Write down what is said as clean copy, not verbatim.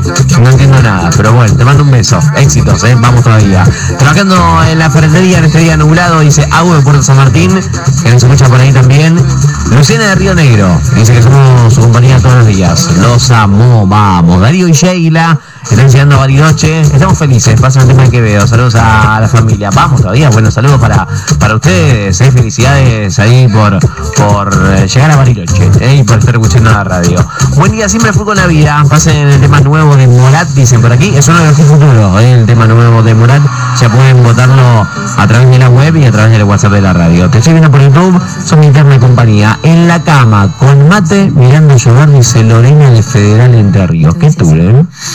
No entiendo nada, pero bueno, te mando un beso. Éxitos, vamos todavía. Trabajando en la ferretería en este día nublado, dice Agua de Puerto San Martín, que nos escucha por ahí también. Luciana de Río Negro, dice que somos su compañía todos los días. Los amo, vamos. Darío y Sheila están llegando a Bariloche. Estamos felices, pasan el tema que veo. Saludos a la familia. Vamos todavía, buenos saludos para ustedes. Felicidades ahí por llegar a Bariloche y por estar escuchando la radio. Buen día, siempre fui con la vida. Pasen el tema nuevo de Morat, dicen por aquí. Es uno de los futuros, el tema nuevo de Morat. Ya pueden votarlo a través de la web y a través del WhatsApp de la radio. Te estoy viendo por YouTube, son mi eterna compañía. En la cama, con mate, mirando llover, dice Lorena de Federal Entre Ríos. ¿Qué tú,